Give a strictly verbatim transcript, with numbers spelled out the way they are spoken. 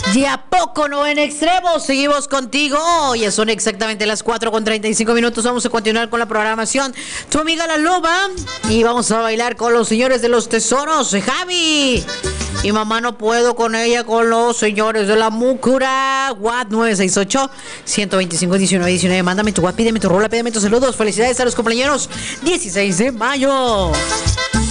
¿Y a poco no en extremos? Seguimos contigo. Ya son exactamente las cuatro con treinta y cinco minutos. Vamos a continuar con la programación. Tu amiga La Loba. Y vamos a bailar con los señores de los tesoros. Javi. Y mamá no puedo con ella, con los señores de la Múcura. What nueve seis ocho, uno dos cinco, uno nueve uno nueve. Mándame tu WhatsApp, pídeme tu rola, pídeme tus saludos. Felicidades a los compañeros. dieciséis de mayo.